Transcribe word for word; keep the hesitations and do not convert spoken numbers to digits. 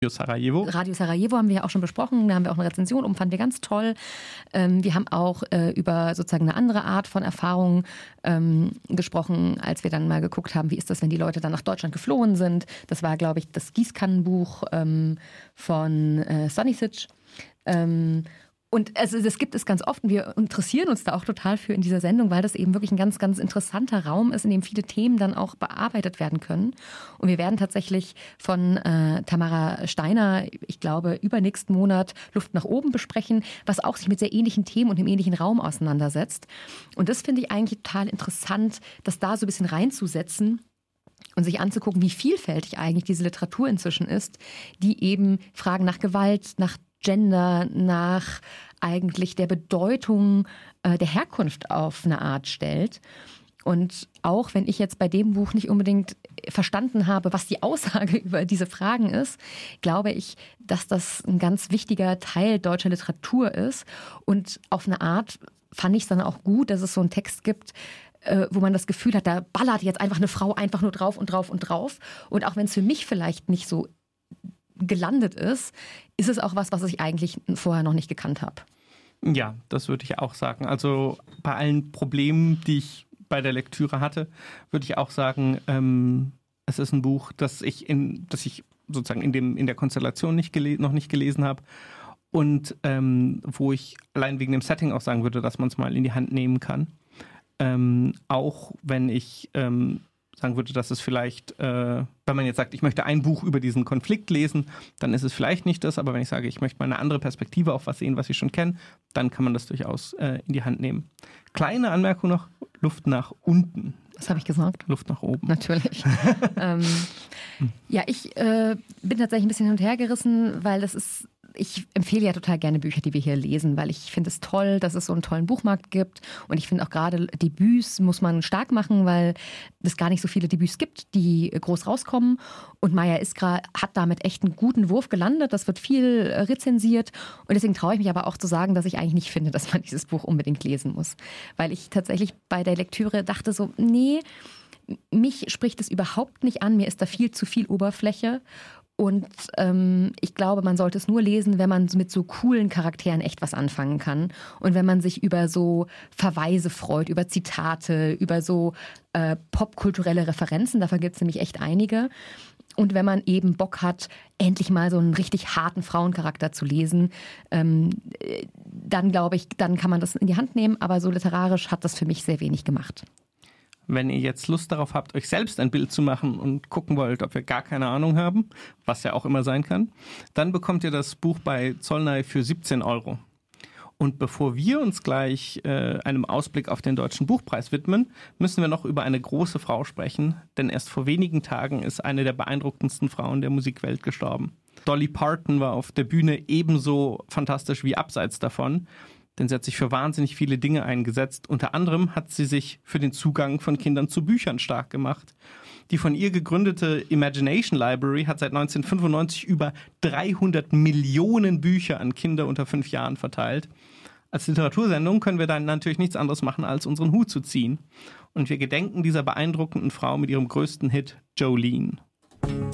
Sarajevo. Radio Sarajevo haben wir ja auch schon besprochen, da haben wir auch eine Rezension um, fanden wir ganz toll. Ähm, wir haben auch äh, über sozusagen eine andere Art von Erfahrungen ähm, gesprochen, als wir dann mal geguckt haben, wie ist das, wenn die Leute dann nach Deutschland geflohen sind. Das war, glaube ich, das Gießkannenbuch ähm, von äh, Sunnysic. Ähm, Und also das gibt es ganz oft und wir interessieren uns da auch total für in dieser Sendung, weil das eben wirklich ein ganz, ganz interessanter Raum ist, in dem viele Themen dann auch bearbeitet werden können. Und wir werden tatsächlich von äh, Tamara Steiner, ich glaube, übernächsten Monat Luft nach oben besprechen, was auch sich mit sehr ähnlichen Themen und dem ähnlichen Raum auseinandersetzt. Und das finde ich eigentlich total interessant, das da so ein bisschen reinzusetzen und sich anzugucken, wie vielfältig eigentlich diese Literatur inzwischen ist, die eben Fragen nach Gewalt, nach Gender, nach eigentlich der Bedeutung äh, der Herkunft auf eine Art stellt. Und auch wenn ich jetzt bei dem Buch nicht unbedingt verstanden habe, was die Aussage über diese Fragen ist, glaube ich, dass das ein ganz wichtiger Teil deutscher Literatur ist. Und auf eine Art fand ich es dann auch gut, dass es so einen Text gibt, äh, wo man das Gefühl hat, da ballert jetzt einfach eine Frau einfach nur drauf und drauf und drauf. Und auch wenn es für mich vielleicht nicht so gelandet ist, ist es auch was, was ich eigentlich vorher noch nicht gekannt habe. Ja, das würde ich auch sagen. Also bei allen Problemen, die ich bei der Lektüre hatte, würde ich auch sagen, ähm, es ist ein Buch, das ich in, das ich sozusagen in dem in der Konstellation nicht gele- noch nicht gelesen habe und ähm, wo ich allein wegen dem Setting auch sagen würde, dass man es mal in die Hand nehmen kann. Ähm, auch wenn ich ähm, sagen würde, dass es vielleicht, äh, wenn man jetzt sagt, ich möchte ein Buch über diesen Konflikt lesen, dann ist es vielleicht nicht das, aber wenn ich sage, ich möchte mal eine andere Perspektive auf was sehen, was ich schon kenne, dann kann man das durchaus äh, in die Hand nehmen. Kleine Anmerkung noch, Luft nach unten. Was habe ich gesagt? Luft nach oben. Natürlich. ähm, ja, ich äh, bin tatsächlich ein bisschen hin und her gerissen, weil das ist, ich empfehle ja total gerne Bücher, die wir hier lesen, weil ich finde es toll, dass es so einen tollen Buchmarkt gibt und ich finde auch gerade Debüts muss man stark machen, weil es gar nicht so viele Debüts gibt, die groß rauskommen und Maya Iskra hat damit echt einen guten Wurf gelandet, das wird viel rezensiert und deswegen traue ich mich aber auch zu sagen, dass ich eigentlich nicht finde, dass man dieses Buch unbedingt lesen muss, weil ich tatsächlich bei der Lektüre dachte so, nee, mich spricht es überhaupt nicht an, mir ist da viel zu viel Oberfläche. Und ähm, ich glaube, man sollte es nur lesen, wenn man mit so coolen Charakteren echt was anfangen kann. Und wenn man sich über so Verweise freut, über Zitate, über so äh, popkulturelle Referenzen, davon gibt es nämlich echt einige. Und wenn man eben Bock hat, endlich mal so einen richtig harten Frauencharakter zu lesen, ähm, dann glaube ich, dann kann man das in die Hand nehmen. Aber so literarisch hat das für mich sehr wenig gemacht. Wenn ihr jetzt Lust darauf habt, euch selbst ein Bild zu machen und gucken wollt, ob wir gar keine Ahnung haben, was ja auch immer sein kann, dann bekommt ihr das Buch bei Zollnay für siebzehn Euro. Und bevor wir uns gleich äh, einem Ausblick auf den Deutschen Buchpreis widmen, müssen wir noch über eine große Frau sprechen, denn erst vor wenigen Tagen ist eine der beeindruckendsten Frauen der Musikwelt gestorben. Dolly Parton war auf der Bühne ebenso fantastisch wie abseits davon. Denn sie hat sich für wahnsinnig viele Dinge eingesetzt. Unter anderem hat sie sich für den Zugang von Kindern zu Büchern stark gemacht. Die von ihr gegründete Imagination Library hat seit neunzehnhundertfünfundneunzig über dreihundert Millionen Bücher an Kinder unter fünf Jahren verteilt. Als Literatursendung können wir dann natürlich nichts anderes machen, als unseren Hut zu ziehen. Und wir gedenken dieser beeindruckenden Frau mit ihrem größten Hit Jolene.